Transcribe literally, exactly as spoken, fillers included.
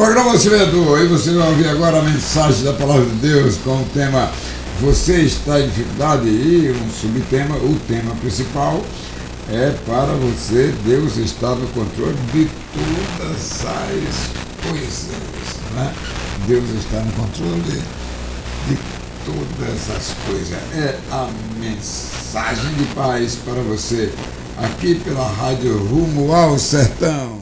Programa Semeador, aí você vai ouvir agora a mensagem da Palavra de Deus com o tema Você está em dificuldade? E um subtema, o tema principal é para você, Deus está no controle de todas as coisas, né? Deus está no controle de todas as coisas. É a mensagem de paz para você, aqui pela Rádio Rumo ao Sertão.